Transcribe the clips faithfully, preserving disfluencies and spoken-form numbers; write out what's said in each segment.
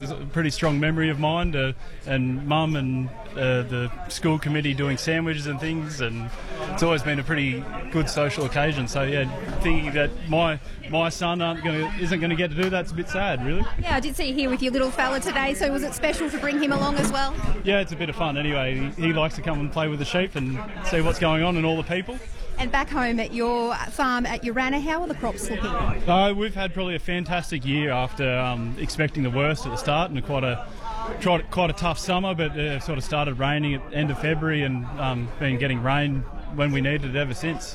a pretty strong memory of mine, to, and Mum and uh, the school committee doing sandwiches and things, and it's always been a pretty good social occasion. So yeah, thinking that my my son aren't gonna, isn't going to get to do that's a bit sad, really. Yeah, I did see you here with your little fella today, so was it special to bring him along as well? Yeah, it's a bit of fun anyway. He, he likes to come and play with the sheep and see what's going on and all the people. And back home at your farm at Urana, how are the crops looking? Uh, we've had probably a fantastic year after um, expecting the worst at the start, and quite a tried, quite a tough summer, but it sort of started raining at the end of February and um, been getting rain when we needed it ever since.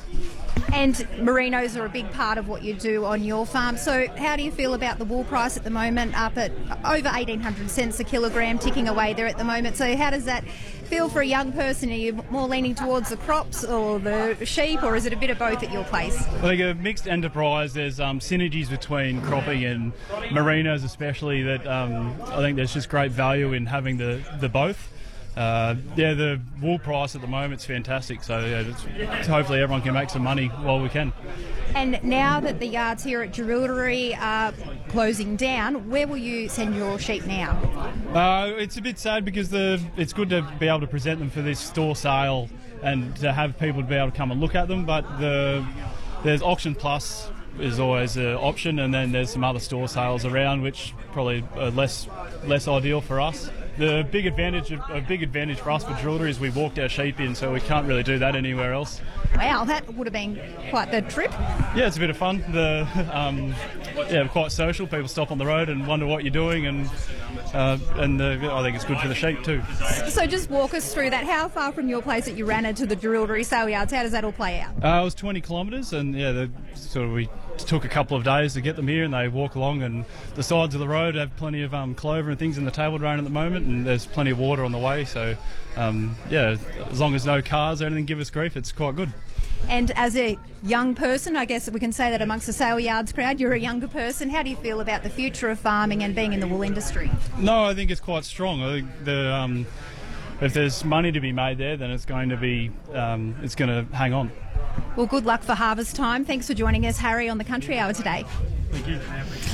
And merinos are a big part of what you do on your farm. So how do you feel about the wool price at the moment, up at over eighteen hundred cents a kilogram, ticking away there at the moment? So how does that feel for a young person? Are you more leaning towards the crops or the sheep, or is it a bit of both at your place? I think a mixed enterprise. There's um, synergies between cropping and merinos especially that um, I think there's just great value in having the, the both. Uh, yeah, the wool price at the moment is fantastic, so yeah, it's, hopefully everyone can make some money while we can. And now that the yards here at Jerilderie are closing down, where will you send your sheep now? Uh, it's a bit sad because the it's good to be able to present them for this store sale and to have people to be able to come and look at them, but the there's Auction Plus is always an option, and then there's some other store sales around which probably are less less ideal for us. The big advantage, of, a big advantage for us for Jerilderie is we walked our sheep in, so we can't really do that anywhere else. Wow, that would have been quite the trip. Yeah, it's a bit of fun. The um, yeah, quite social. People stop on the road and wonder what you're doing, and uh, and the, I think it's good for the sheep too. So just walk us through that. How far from your place at Urana to the Jerilderie sale yards? How does that all play out? Uh, it was twenty kilometres, and yeah, the, sort of we took a couple of days to get them here, and they walk along, and the sides of the road have plenty of um, clover and things in the table drain at the moment, and there's plenty of water on the way, so um, yeah, as long as no cars or anything give us grief, it's quite good. And as a young person, I guess we can say that amongst the sale yards crowd, you're a younger person. How do you feel about the future of farming and being in the wool industry? No, I think it's quite strong. I think the um, if there's money to be made there, then it's going to be um, it's going to hang on. Well, good luck for harvest time. Thanks for joining us, Harry, on the Country Hour today. Thank you.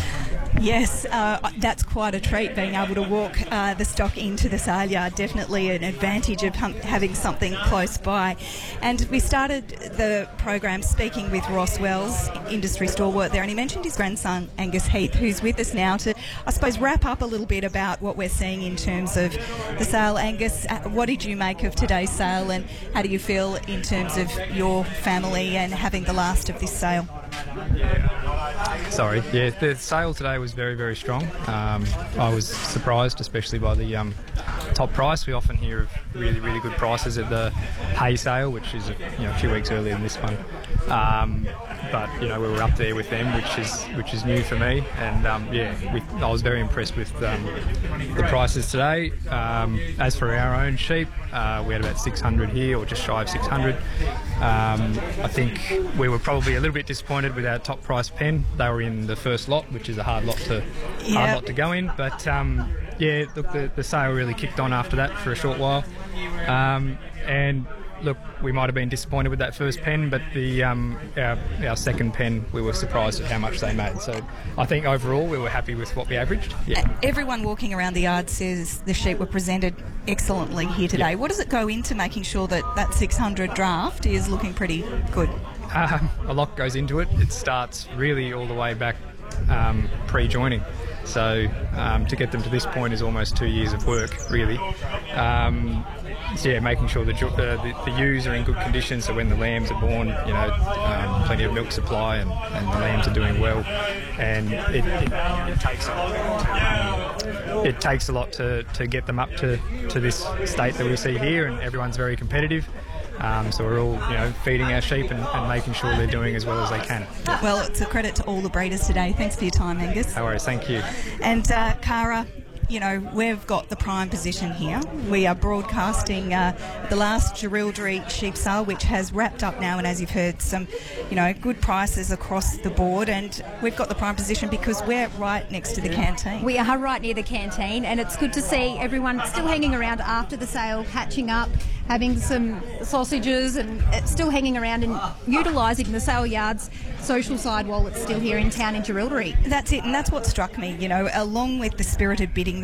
Yes, uh, that's quite a treat, being able to walk uh, the stock into the sale yard. Definitely an advantage of hum- having something close by. And we started the program speaking with Ross Wells, industry stalwart there, and he mentioned his grandson, Angus Heath, who's with us now to, I suppose, wrap up a little bit about what we're seeing in terms of the sale. Angus, what did you make of today's sale, and how do you feel in terms of your family and having the last of this sale? Sorry, yeah, the sale today was very, very strong. Um, I was surprised, especially by the um, top price. We often hear of really, really good prices at the hay sale, which is a, you know, a few weeks earlier than this one. Um, but you know, we were up there with them, which is which is new for me. And um, yeah, we, I was very impressed with um, the prices today. Um, as for our own sheep, uh, we had about six hundred here, or just shy of six hundred. Um, I think we were probably a little bit disappointed with our top price pen. They were in the first lot, which is a hard lot to Yep. hard lot to go in. But um, yeah, look, the, the sale really kicked on after that for a short while. Um, and look, we might have been disappointed with that first pen, but the um, our, our second pen, we were surprised at how much they made. So I think overall we were happy with what we averaged. Yeah. Everyone walking around the yard says the sheep were presented excellently here today. Yeah. What does it go into making sure that that six hundred draft is looking pretty good? Um, a lot goes into it. It starts really all the way back um, pre-joining. So um, to get them to this point is almost two years of work, really. Um, so yeah, making sure the, uh, the the ewes are in good condition, so when the lambs are born, you know, um, plenty of milk supply, and, and the lambs are doing well. And it, it, it takes a lot. It takes a lot to, to get them up to, to this state that we see here, and everyone's very competitive. Um, so we're all, you know, feeding our sheep and, and making sure they're doing as well as they can. Well, it's a credit to all the breeders today. Thanks for your time, Angus. No worries, thank you. And uh, Cara, you know, we've got the prime position here. We are broadcasting uh, the last Jerilderie sheep sale, which has wrapped up now, and as you've heard, some, you know, good prices across the board. And we've got the prime position because we're right next to the canteen. We are right near the canteen, and it's good to see everyone still hanging around after the sale, catching up, having some sausages, and still hanging around and utilising the sale yard's social side while it's still here in town in Jerilderie. That's it, and that's what struck me, you know, along with the spirited bidding